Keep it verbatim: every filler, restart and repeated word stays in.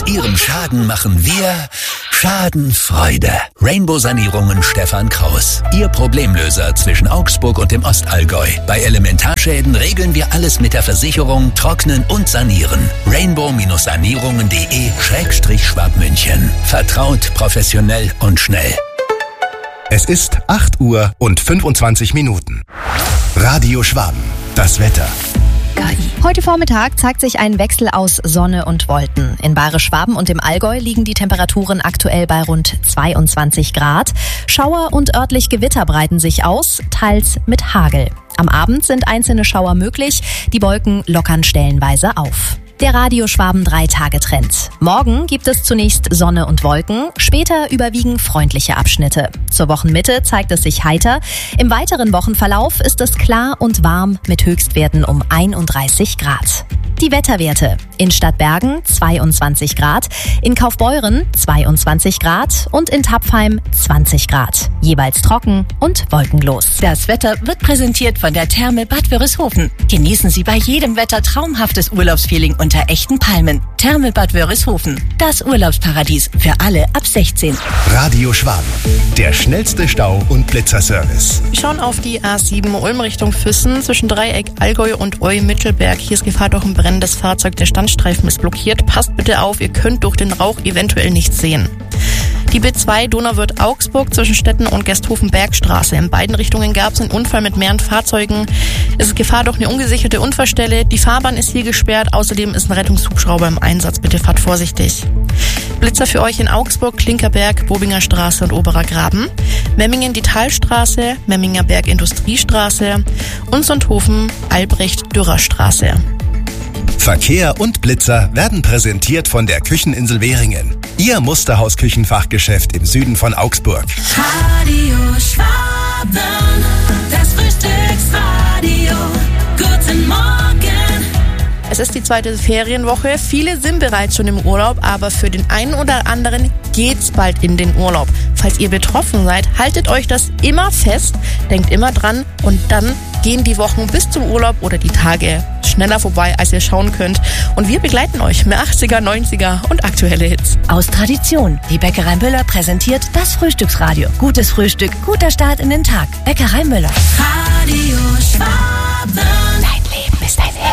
Ihrem Schaden machen wir Schadenfreude. Rainbow Sanierungen Stefan Kraus. Ihr Problemlöser zwischen Augsburg und dem Ostallgäu. Bei Elementarschäden regeln wir alles mit der Versicherung, trocknen und sanieren. Rainbow-Sanierungen.de Schrägstrich Schwabmünchen. Vertraut, professionell und schnell. Es ist acht Uhr und fünfundzwanzig Minuten. Radio Schwaben. Das Wetter. Heute Vormittag zeigt sich ein Wechsel aus Sonne und Wolken. In Bayerisch-Schwaben und im Allgäu liegen die Temperaturen aktuell bei rund zweiundzwanzig Grad. Schauer und örtlich Gewitter breiten sich aus, teils mit Hagel. Am Abend sind einzelne Schauer möglich, die Wolken lockern stellenweise auf. Der Radio Schwaben drei Tage Trend. Morgen gibt es zunächst Sonne und Wolken, später überwiegen freundliche Abschnitte. Zur Wochenmitte zeigt es sich heiter. Im weiteren Wochenverlauf ist es klar und warm mit Höchstwerten um einunddreißig Grad. Die Wetterwerte. In Stadtbergen zweiundzwanzig Grad, in Kaufbeuren zweiundzwanzig Grad und in Tapfheim zwanzig Grad. Jeweils trocken und wolkenlos. Das Wetter wird präsentiert von der Therme Bad Wörishofen. Genießen Sie bei jedem Wetter traumhaftes Urlaubsfeeling unter echten Palmen. Therme Bad Wörishofen. Das Urlaubsparadies für alle ab sechzehn. Radio Schwaben. Der schnellste Stau- und Blitzerservice. Wir schauen auf die A sieben Ulm Richtung Füssen zwischen Dreieck Allgäu und Eu-Mittelberg. Hier ist Gefahr durch ein brennendes Fahrzeug. Der Standstreifen ist blockiert. Passt bitte auf, ihr könnt durch den Rauch eventuell nichts sehen. Die B zwei Donauwörth Augsburg zwischen Stetten und Gesthofen-Bergstraße. In beiden Richtungen gab es einen Unfall mit mehreren Fahrzeugen. Es ist Gefahr durch eine ungesicherte Unfallstelle. Die Fahrbahn ist hier gesperrt. Außerdem ist ein Rettungshubschrauber im Einsatz. Bitte fahrt vorsichtig. Blitzer für euch in Augsburg, Klinkerberg, Bobinger Straße und Oberer Graben. Memmingen die Talstraße, Memminger Berg Industriestraße und Sonthofen, Albrecht Dürrer Straße. Verkehr und Blitzer werden präsentiert von der Kücheninsel Währingen. Ihr Musterhaus-Küchenfachgeschäft im Süden von Augsburg. Radio Schwaben, das Frühstücksradio. Guten Morgen. Es ist die zweite Ferienwoche. Viele sind bereits schon im Urlaub, aber für den einen oder anderen geht's bald in den Urlaub. Falls ihr betroffen seid, haltet euch das immer fest, denkt immer dran und dann gehen die Wochen bis zum Urlaub oder die Tage schneller vorbei, als ihr schauen könnt. Und wir begleiten euch mit achtziger, neunziger und aktuelle Hits. Aus Tradition. Die Bäckerei Müller präsentiert das Frühstücksradio. Gutes Frühstück, guter Start in den Tag. Bäckerei Müller. Radio Schwaben. Dein Leben ist ein Hit.